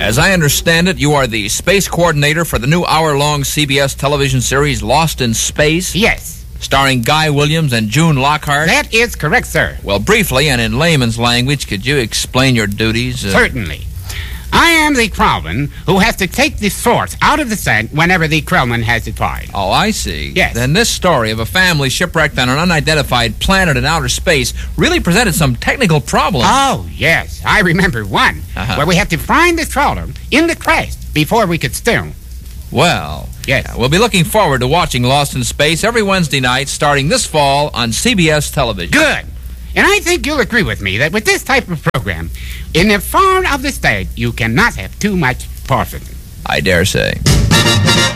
As I understand it, you are the space coordinator for the new hour-long CBS television series Lost in Space? Yes. Starring Guy Williams and June Lockhart? That is correct, sir. Well, briefly and in layman's language, could you explain your duties? Certainly. I am the Krellman who has to take the source out of the set whenever the Krellman has departed. Oh, I see. Yes. Then this story of a family shipwrecked on an unidentified planet in outer space really presented some technical problems. Oh, yes. I remember one where we had to find the trawler in the crash before we could steer. Well, Yes. we'll be looking forward to watching Lost in Space every Wednesday night starting this fall on CBS television. Good. And I think you'll agree with me that with this type of program, in the far of the state, you cannot have too much porcelain. I dare say.